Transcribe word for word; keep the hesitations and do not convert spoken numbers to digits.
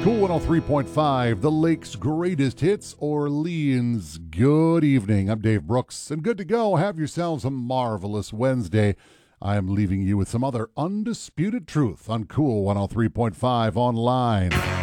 Cool one oh three point five, the Lake's greatest hits, Orleans. Good evening. I'm Dave Brooks, and good to go. Have yourselves a marvelous Wednesday. I am leaving you with some other undisputed truth on Cool one oh three point five online.